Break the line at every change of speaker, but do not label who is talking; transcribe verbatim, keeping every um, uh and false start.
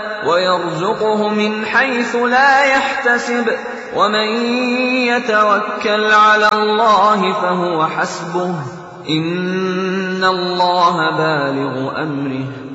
وَيَرْزُقْهُ مِنْ حَيْثُ لَا يَحْتَسِبُ ۚ وَمَن يَتَوَكَّلْ عَلَى اللَّهِ فَهُوَ حَسْبُهُ ۚ إِنَّ اللَّهَ بَالِغُ أَمْرِهِ